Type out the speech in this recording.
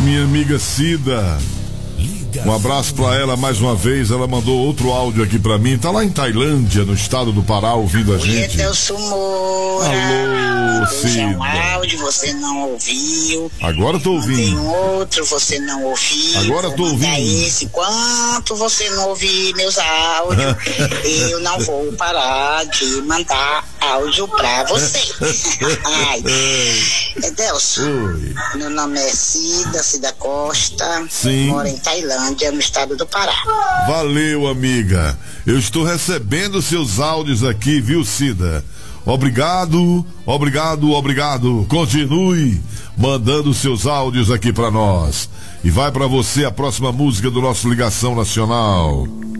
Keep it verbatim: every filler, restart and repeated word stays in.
minha amiga Cida. Um abraço pra ela mais uma vez. Ela mandou outro áudio aqui pra mim. Tá lá em Tailândia, no estado do Pará, ouvindo a gente. Edelson Moura. Alô, Hoje é um Cida. áudio, você não ouviu. Agora tô ouvindo. Tem um outro, você não ouviu. Agora tô Vou mandar ouvindo. Esse. Quanto você não ouvir meus áudios, eu não vou parar de mandar áudio pra você. Ai. Edelson, Oi. meu nome é Cida, Cida Costa. Sim. Moro em Tailândia, no estado do Pará. Valeu, amiga. Eu estou recebendo seus áudios aqui, viu, Cida? Obrigado, obrigado, obrigado. Continue mandando seus áudios aqui pra nós. E vai pra você a próxima música do nosso Ligação Nacional.